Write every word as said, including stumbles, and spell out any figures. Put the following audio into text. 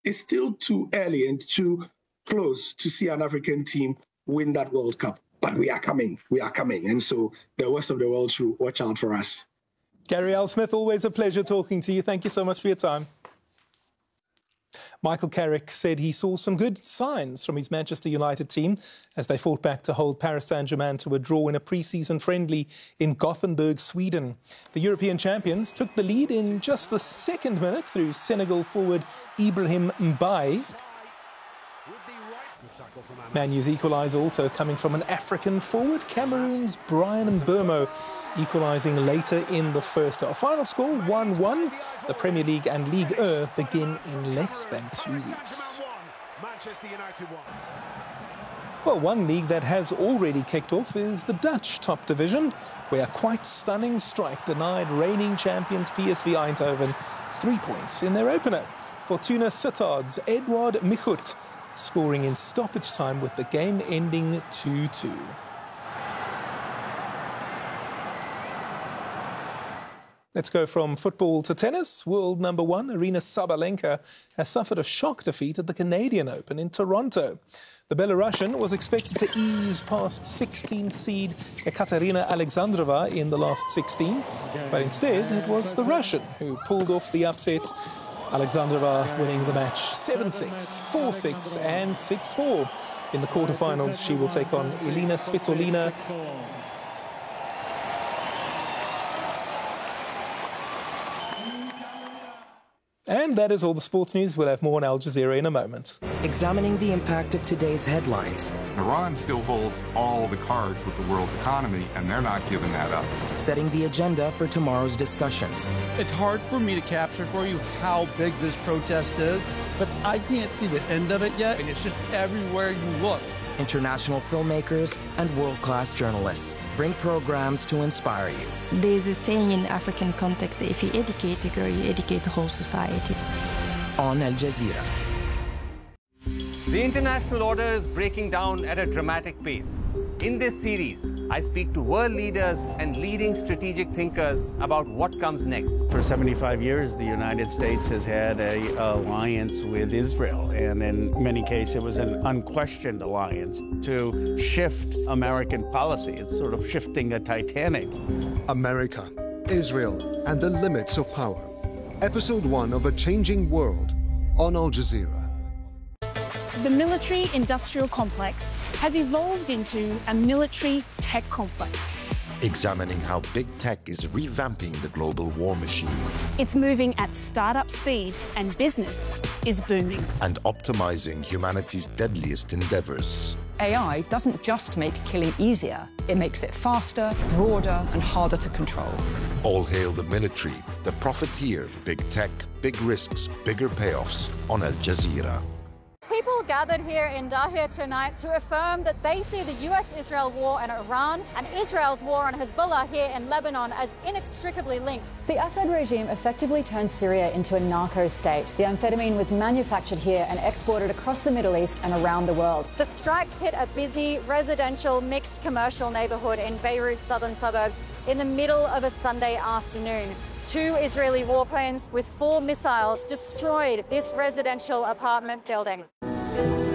it's still too early and too close to see an African team win that World Cup. But we are coming. We are coming. And so the rest of the world should watch out for us. Gary L. Smith, always a pleasure talking to you. Thank you so much for your time. Michael Carrick said he saw some good signs from his Manchester United team as they fought back to hold Paris Saint-Germain to a draw in a pre-season friendly in Gothenburg, Sweden. The European champions took the lead in just the second minute through Senegal forward Ibrahim Mbaye. Man U's equaliser also coming from an African forward, Cameroon's Brian Mbeumo, equalising later in the first half. Final score one one. The Premier League and Ligue one begin in less than two weeks. Well, one league that has already kicked off is the Dutch top division, where a quite stunning strike denied reigning champions P S V Eindhoven three points in their opener. Fortuna Sittard's Edouard Michut scoring in stoppage time with the game ending two two. Let's go from football to tennis. World number one, Aryna Sabalenka, has suffered a shock defeat at the Canadian Open in Toronto. The Belarusian was expected to ease past sixteenth seed Ekaterina Alexandrova in the last sixteen, but instead it was the Russian who pulled off the upset. Alexandrova winning the match seven six, four six and six four. In the quarterfinals, she will take on Elina Svitolina. And that is all the sports news. We'll have more on Al Jazeera in a moment. Examining the impact of today's headlines. Iran still holds all the cards with the world's economy, and they're not giving that up. Setting the agenda for tomorrow's discussions. It's hard for me to capture for you how big this protest is, but I can't see the end of it yet, and it's just everywhere you look. International filmmakers and world-class journalists bring programs to inspire you. There's a saying in African context, if you educate a girl, you educate the whole society. On Al Jazeera. The international order is breaking down at a dramatic pace. In this series, I speak to world leaders and leading strategic thinkers about what comes next. For seventy-five years, the United States has had an alliance with Israel, and in many cases, it was an unquestioned alliance to shift American policy. It's sort of shifting a Titanic. America, Israel, and the limits of power. Episode one of A Changing World on Al Jazeera. The military-industrial complex has evolved into a military tech complex. Examining how big tech is revamping the global war machine. It's moving at startup speed and business is booming. And optimizing humanity's deadliest endeavors. A I doesn't just make killing easier, it makes it faster, broader and harder to control. All hail the military, the profiteer, big tech, big risks, bigger payoffs on Al Jazeera. People gathered here in Dahir tonight to affirm that they see the U S Israel war in Iran and Israel's war on Hezbollah here in Lebanon as inextricably linked. The Assad regime effectively turned Syria into a narco state. The amphetamine was manufactured here and exported across the Middle East and around the world. The strikes hit a busy residential mixed commercial neighborhood in Beirut's southern suburbs in the middle of a Sunday afternoon. Two Israeli warplanes with four missiles destroyed this residential apartment building.